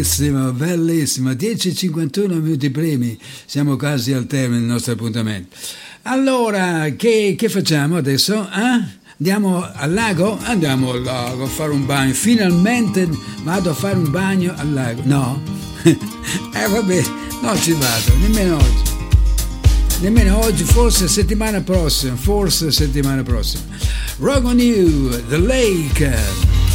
Bellissimo, bellissimo, 10:51 minuti primi, siamo quasi al termine del nostro appuntamento. Allora, che facciamo adesso? Andiamo al lago? Andiamo al lago a fare un bagno, finalmente vado a fare un bagno al lago, no? Vabbè, non ci vado, nemmeno oggi, forse settimana prossima. Rock on You, The Lake.